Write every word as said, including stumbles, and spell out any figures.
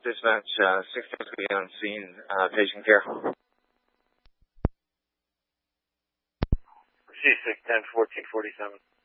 Dispatch, uh, six be on scene, uh, patient care. C six ten fourteen forty-seven.